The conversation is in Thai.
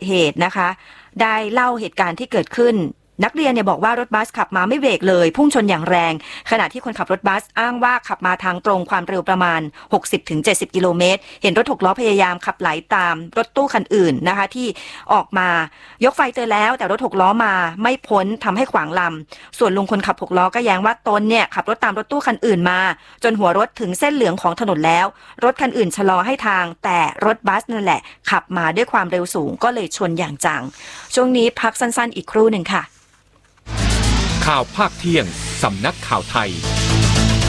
เหตุนะคะได้เล่าเหตุการณ์ที่เกิดขึ้นนักเรียนเนี่ยบอกว่ารถบัสขับมาไม่เบรกเลยพุ่งชนอย่างแรงขณะที่คนขับรถบัสอ้างว่าขับมาทางตรงความเร็วประมาณ 60-70 กิโลเมตรเห็นรถ6ล้อพยายามขับไหลตามรถตู้คันอื่นนะคะที่ออกมายกไฟเตือนแล้วแต่รถ6ล้อมาไม่พ้นทำให้ขวางลำส่วนลุงคนขับ6ล้อก็แย้งว่าตนเนี่ยขับรถตามรถตู้คันอื่นมาจนหัวรถถึงเส้นเหลืองของถนนแล้วรถคันอื่นชะลอให้ทางแต่รถบัสนั่นแหละขับมาด้วยความเร็วสูงก็เลยชนอย่างจังช่วงนี้พักสั้นๆอีกครู่หนึ่งค่ะข่าวภาคเที่ยงสำนักข่าวไทย